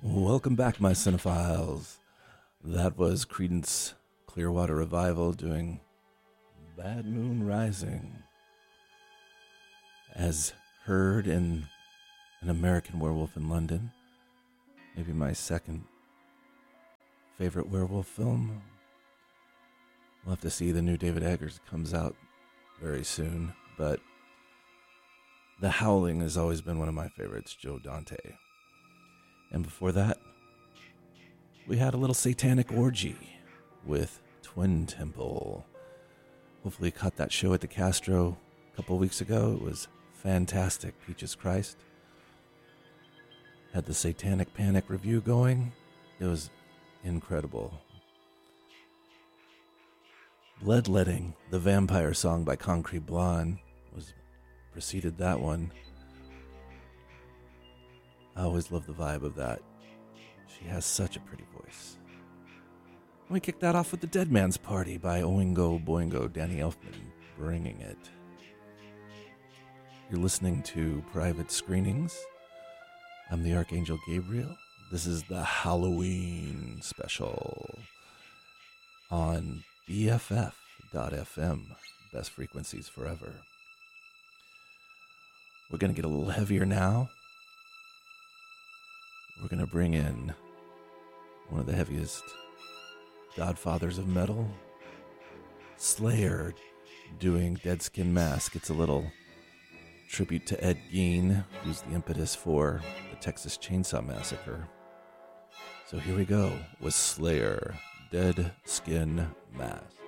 Welcome back, my cinephiles. That was Creedence Clearwater Revival doing Bad Moon Rising, as heard in An American Werewolf in London, maybe my second favorite werewolf film. We'll have to see. The new David Eggers comes out very soon, but The Howling has always been one of my favorites, Joe Dante. And before that, we had a little satanic orgy with Twin Temple. Hopefully you caught that show at the Castro a couple weeks ago. It was fantastic. Peaches Christ had the Satanic Panic review going. It was incredible. Bloodletting, the vampire song by Concrete Blonde, preceded that one. I always love the vibe of that. She has such a pretty voice. We kicked that off with The Dead Man's Party by Oingo Boingo, Danny Elfman bringing it. You're listening to Private Screenings. I'm the Archangel Gabriel. This is the Halloween special on BFF.FM, best frequencies forever. We're going to get a little heavier now. We're going to bring in one of the heaviest godfathers of metal, Slayer, doing Dead Skin Mask. It's a little tribute to Ed Gein, who's the impetus for the Texas Chainsaw Massacre. So here we go with Slayer, Dead Skin Mask.